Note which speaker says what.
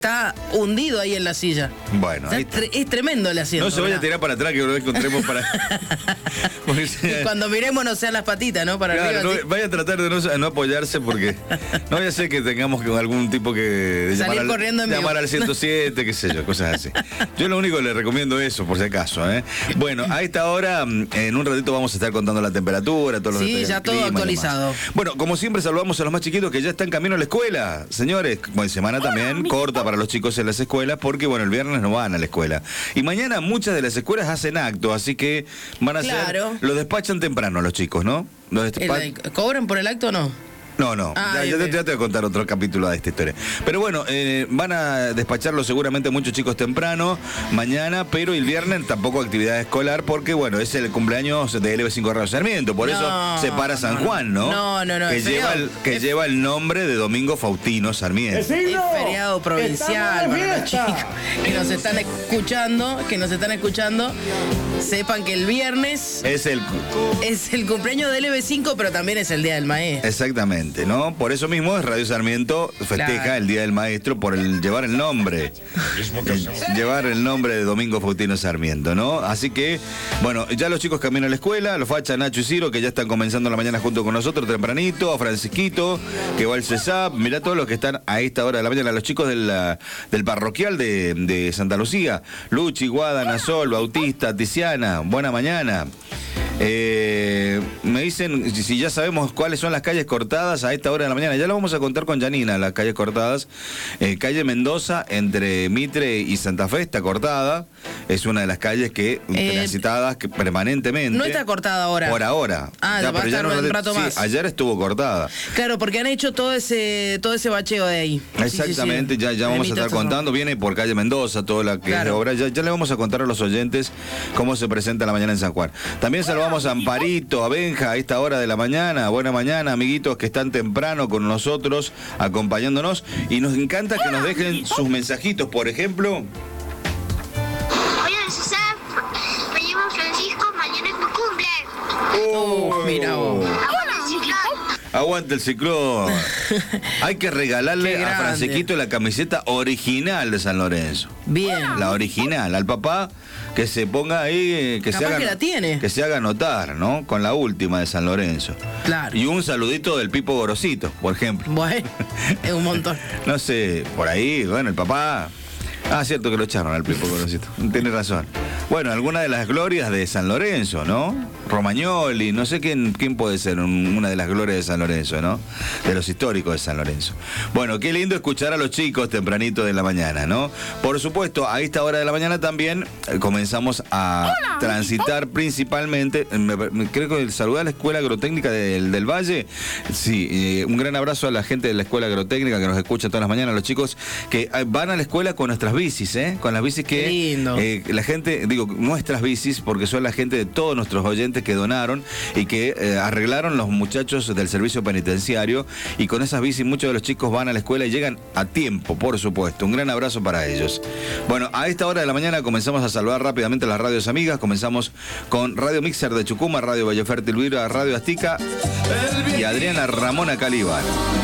Speaker 1: está hundido ahí en la silla.
Speaker 2: Bueno, ahí
Speaker 1: es tremendo el asiento.
Speaker 2: no se vaya a tirar para atrás, que lo encontremos para...
Speaker 1: Y cuando miremos no sean las patitas, ¿no? Para
Speaker 2: claro,
Speaker 1: arriba.
Speaker 2: no, vaya a tratar de no apoyarse porque no vaya a ser que tengamos algún tipo de llamar al 107, qué sé yo, cosas así. Yo lo único que le recomiendo eso, por si acaso, ¿eh? Bueno, a esta hora, en un ratito vamos a estar contando la temperatura, todos los detalles
Speaker 1: ya
Speaker 2: del
Speaker 1: todo
Speaker 2: clima
Speaker 1: actualizado.
Speaker 2: Bueno, como siempre saludamos a los más chiquitos que ya están camino a la escuela. Señores, como semana también corta para los chicos en las escuelas porque, bueno, el viernes no van a la escuela. Y mañana muchas de las escuelas hacen acto, así que van a los despachan temprano los chicos, ¿no?
Speaker 1: ¿Cobran por el acto o no?
Speaker 2: No. Ya te voy a contar otro capítulo de esta historia. Pero bueno, van a despacharlo seguramente muchos chicos temprano mañana, pero el viernes tampoco actividad escolar porque, bueno, es el cumpleaños de LB5 Radio Sarmiento. Por eso se para San Juan, ¿no?
Speaker 1: No.
Speaker 2: Que lleva el nombre de Domingo Faustino Sarmiento.
Speaker 1: Es feriado provincial para los chicos que nos están escuchando. Sepan que el viernes es el cumpleaños de LB5, pero también es el Día del Maestro.
Speaker 2: Exactamente. ¿No? Por eso mismo Radio Sarmiento festeja el Día del Maestro por llevar el nombre. Llevar el nombre de Domingo Faustino Sarmiento, ¿no? Así que, bueno, ya los chicos caminan a la escuela, los Facha, Nacho y Ciro, que ya están comenzando la mañana junto con nosotros tempranito, a Francisquito, que va al CESAP, mirá todos los que están a esta hora de la mañana, los chicos del parroquial de Santa Lucía, Luchi, Guada, Nasol, Bautista, Tiziana, buena mañana. Me dicen si ya sabemos cuáles son las calles cortadas a esta hora de la mañana. Ya lo vamos a contar con Janina, las calles cortadas. Calle Mendoza, entre Mitre y Santa Fe, está cortada. Es una de las calles que transitadas permanentemente.
Speaker 1: No está cortada ahora.
Speaker 2: Por ahora.
Speaker 1: Va a estar un rato más.
Speaker 2: Ayer estuvo cortada.
Speaker 1: Claro, porque han hecho todo ese bacheo de ahí.
Speaker 2: Exactamente, sí. Ya vamos a estar contando. Viene por calle Mendoza, toda la que es de obra. Ya le vamos a contar a los oyentes cómo se presenta la mañana en San Juan. También saludamos a Amparito, a Benja, a esta hora de la mañana. Buena mañana, amiguitos que están temprano con nosotros, acompañándonos. Y nos encanta que nos dejen sus mensajitos, por ejemplo.
Speaker 3: Hola, César. Me llamo Francisco, mañana es mi cumple.
Speaker 1: Mira vos.
Speaker 2: Aguante el ciclón. Hay que regalarle a Francisquito la camiseta original de San Lorenzo.
Speaker 1: Bien.
Speaker 2: La original. Al papá que se ponga ahí, que se haga notar, ¿no? Con la última de San Lorenzo.
Speaker 1: Claro.
Speaker 2: Y un saludito del Pipo Gorosito, por ejemplo.
Speaker 1: Bueno, es un montón.
Speaker 2: No sé, por ahí, bueno, el papá... cierto que lo echaron al Pipo Gorosito. Tiene razón. Bueno, alguna de las glorias de San Lorenzo, ¿no? Romagnoli, no sé quién puede ser una de las glorias de San Lorenzo, ¿no? De los históricos de San Lorenzo. Bueno, qué lindo escuchar a los chicos tempranito de la mañana, ¿no? Por supuesto, a esta hora de la mañana también comenzamos a transitar principalmente, creo que saludar a la Escuela Agrotécnica del Valle. Sí, un gran abrazo a la gente de la Escuela Agrotécnica que nos escucha todas las mañanas, los chicos que van a la escuela con nuestras bicis, con las bicis que la gente, digo, nuestras bicis, porque son la gente de todos nuestros oyentes que donaron y que arreglaron los muchachos del servicio penitenciario, y con esas bicis muchos de los chicos van a la escuela y llegan a tiempo, por supuesto. Un gran abrazo para ellos. Bueno, a esta hora de la mañana comenzamos a saludar rápidamente a las radios amigas. Comenzamos con Radio Mixer de Chucuma, Radio Valle Fértil Vira, Radio Aztica y Adriana Ramona Calíbar.